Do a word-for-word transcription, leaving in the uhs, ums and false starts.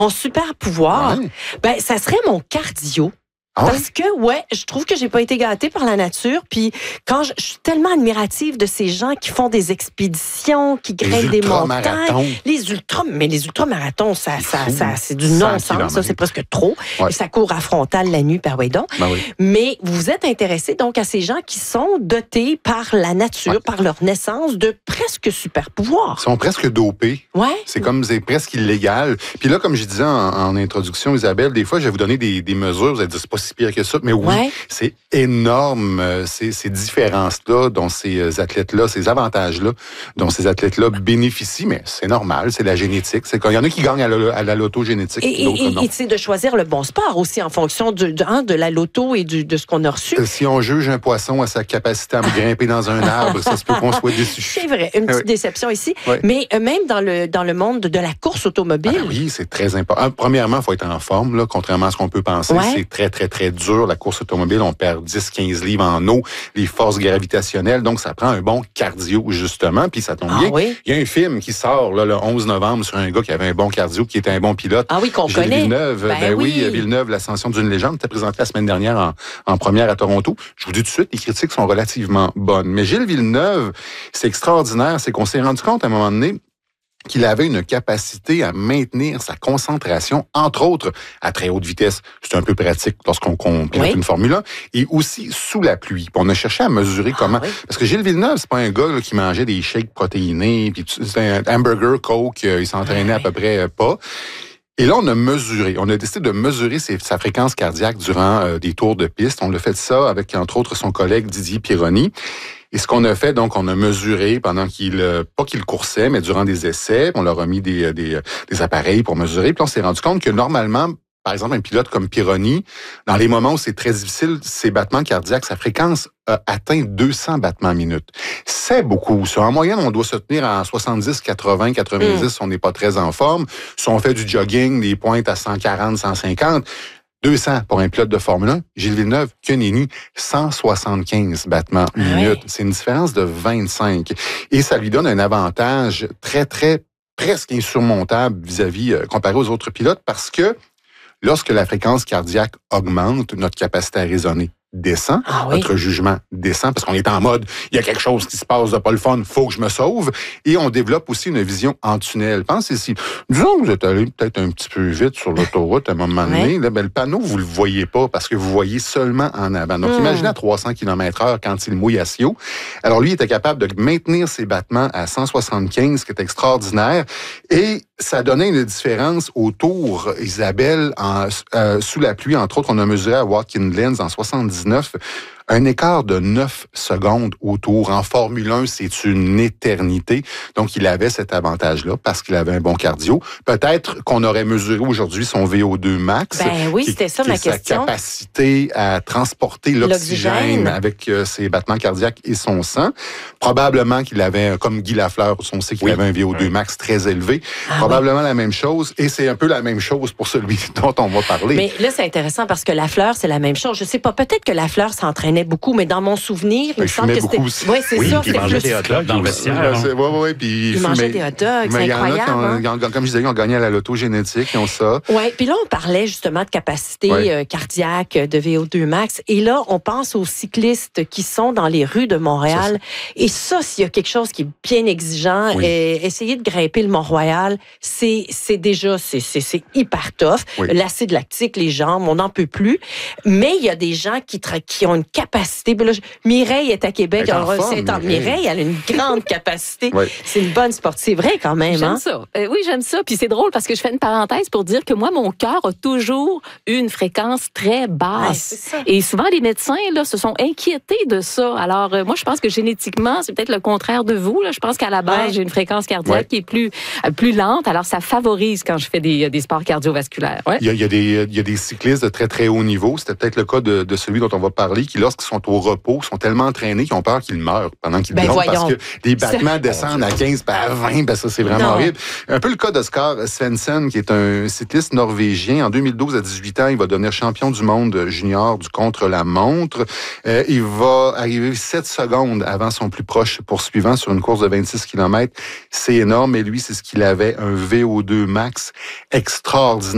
Mon super pouvoir, Ouais. ben, ça serait mon cardio. Ah ouais? Parce que, ouais, je trouve que j'ai pas été gâtée par la nature. Puis quand je, je suis tellement admirative de ces gens qui font des expéditions, qui grimpent des ultramarathons. montagnes. Les ultra, mais les ultramarathons, ça, C'est ça, fou. ça, c'est du cent non-sens. Ça, kilomètres. c'est presque trop. Ouais. Puis ça court à frontal la nuit, par ouais donc. Ben oui. Mais vous êtes intéressé donc à ces gens qui sont dotés par la nature, Ouais. par leur naissance, de presque super pouvoirs. Ils sont presque dopés. Ouais. C'est comme, c'est presque illégal. Puis là, comme je disais en, en introduction, Isabelle, des fois, je vais vous donner des, des mesures. Vous allez dire, c'est pas si pire que ça. Mais oui, Ouais. c'est énorme, euh, ces, ces différences-là, dont ces athlètes-là, ces avantages-là, dont ces athlètes-là bénéficient. Mais c'est normal, c'est la génétique. C'est qu'il y en a qui gagnent à la, à la loto génétique, Et, d'autres et, non. et c'est de choisir le bon sport aussi en fonction de, de, hein, de la loto et du, de ce qu'on a reçu. Euh, Si on juge un poisson à sa capacité à me grimper dans un arbre, ça se peut qu'on soit déçu. C'est vrai, une petite Ouais. déception ici. Ouais. Mais euh, même dans le, dans le monde de la course automobile, Ah oui, c'est très important. Premièrement, il faut être en forme, là, contrairement à ce qu'on peut penser. Ouais. C'est très, très, très dur. La course automobile, on perd dix à quinze livres en eau, les forces gravitationnelles. Donc, ça prend un bon cardio, justement. Puis, ça tombe Ah bien. oui? Il y a un film qui sort là, le onze novembre sur un gars qui avait un bon cardio, qui était un bon pilote. ah oui, qu'on Gilles connaît. Villeneuve, Ben ben, oui, oui. Villeneuve, l'ascension d'une légende, était présenté la semaine dernière en, en première à Toronto. Je vous dis tout de suite, les critiques sont relativement bonnes. Mais Gilles Villeneuve, c'est extraordinaire, c'est qu'on s'est rendu compte à un moment donné qu'il avait une capacité à maintenir sa concentration, entre autres, à très haute vitesse. C'est un peu pratique lorsqu'on qu'on pilote Oui. une Formule un. Et aussi sous la pluie. Puis on a cherché à mesurer comment. oui. Parce que Gilles Villeneuve, c'est pas un gars là, qui mangeait des shakes protéinés, puis tu- c'est un hamburger, Coke, euh, il s'entraînait Ah à oui. peu près euh, pas. Et là, on a mesuré, on a décidé de mesurer ses- sa fréquence cardiaque durant euh, des tours de piste. On a fait ça avec, entre autres, son collègue Didier Pironi. Et ce qu'on a fait, donc, on a mesuré pendant qu'il, euh, pas qu'il coursait, mais durant des essais, on leur a mis des, des, des appareils pour mesurer. Puis on s'est rendu compte que normalement, par exemple, un pilote comme Pironi, dans les moments où c'est très difficile, ses battements cardiaques, sa fréquence a atteint deux cents battements minute. C'est beaucoup. Ça, en moyenne, on doit se tenir à soixante-dix, quatre-vingts, quatre-vingt-dix. Mm. On n'est pas très en forme. Si on fait du jogging, des pointes à cent quarante, cent cinquante, deux cents pour un pilote de Formule un. Gilles Villeneuve, que nenni, cent soixante-quinze battements Ah minute. ouais. C'est une différence de vingt-cinq. Et ça lui donne un avantage très, très, presque insurmontable vis-à-vis, euh, comparé aux autres pilotes, parce que lorsque la fréquence cardiaque augmente, notre capacité à raisonner descend, Ah oui. notre jugement descend, parce qu'on est en mode, il y a quelque chose qui se passe de pas le fun, faut que je me sauve, et on développe aussi une vision en tunnel. Pensez ici, disons que vous êtes allé peut-être un petit peu vite sur l'autoroute à un moment donné, Ouais. là, ben, le panneau, vous le voyez pas, parce que vous voyez seulement en avant. Donc, Mm. imaginez à trois cents kilomètres heure quand il mouille à Sio. Alors, lui, il était capable de maintenir ses battements à cent soixante-quinze, ce qui est extraordinaire, et ça donnait une différence autour, Isabelle, en, euh, sous la pluie, entre autres, on a mesuré à Watkins Glen en soixante-dix-neuf, un écart de neuf secondes autour. En Formule un, c'est une éternité. Donc, il avait cet avantage-là parce qu'il avait un bon cardio. Peut-être qu'on aurait mesuré aujourd'hui son V O deux max. Ben oui, qui- c'était ça qui ma est sa question. capacité à transporter l'oxygène, L'oxygène. avec euh, ses battements cardiaques et son sang. Probablement qu'il avait, comme Guy Lafleur, on sait qu'il Oui. avait un V O deux max très élevé. Ah Probablement la même chose. Et c'est un peu la même chose pour celui dont on va parler. Mais là, c'est intéressant parce que Lafleur, c'est la même chose. Je sais pas, peut-être que Lafleur s'entraînait beaucoup, mais dans mon souvenir, il Il me semble fumait que c'était... beaucoup aussi. Oui, c'est Oui, ça. puis il c'était mangeait plus- des hot dogs dans le vestiaire. Oui, oui, oui. Puis Il fumait- mangeait des hot dogs, c'est Mais il y en a qui incroyable, ont, hein? ils ont- comme je disais, ils ont gagné à la loto génétique, ils ont ça. Oui, puis là, on parlait justement de capacité Ouais. euh, cardiaque, de V O deux max. Et là, on pense aux cyclistes qui sont dans les rues de Montréal. Et ça, s'il y a quelque chose qui est bien exigeant, Oui. et essayer de grimper le Mont-Royal, c'est, c'est déjà, c'est, c'est, c'est hyper tough. Oui. L'acide lactique, les jambes, on n'en peut plus. Mais il y a des gens qui, tra- qui ont une capacité. Ben là, je- Mireille est à Québec. Elle est en alors, forme, c'est en- Mireille. Mireille, elle a une grande capacité. Oui. C'est une bonne sportive. C'est vrai quand même, J'aime hein? ça. Euh, oui, j'aime ça. Puis c'est drôle parce que je fais une parenthèse pour dire que moi, mon cœur a toujours eu une fréquence très Ouais, basse. c'est ça. Et souvent, les médecins là, se sont inquiétés de ça. Alors, euh, moi, je pense que génétiquement, c'est peut-être le contraire de vous. Là. Je pense qu'à la base, Ouais. j'ai une fréquence cardiaque Ouais. qui est plus, euh, plus lente. Alors, ça favorise quand je fais des, des sports cardiovasculaires. Ouais. Il y, a, il, y a des, il y a des cyclistes de très, très haut niveau. C'était peut-être le cas de, de celui dont on va parler, qui, lorsqu'ils sont au repos, sont tellement entraînés qu'ils ont peur qu'ils meurent pendant qu'ils Ben pilotent, parce voyons. que les battements descendent à quinze, puis à vingt, ben ça, c'est vraiment Non. horrible. Un peu le cas d'Oscar Svensson, qui est un cycliste norvégien. En deux mille douze, à dix-huit ans, il va devenir champion du monde junior du contre-la-montre. Euh, il va arriver sept secondes avant son plus proche poursuivant sur une course de vingt-six kilomètres. C'est énorme, et lui, c'est ce qu'il avait, un V O deux max extraordinaire.